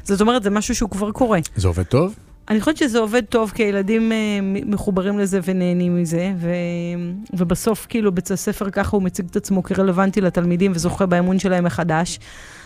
זאת אומרת, זה משהו שהוא כבר קורה. זה עובד טוב? אני חושבת שזה עובד טוב, כי הילדים מחוברים לזה ונהנים מזה, ובסוף כאילו בית הספר ככה הוא מציג את עצמו כרלוונטי לתלמידים, וזוכה באמון שלהם מחדש.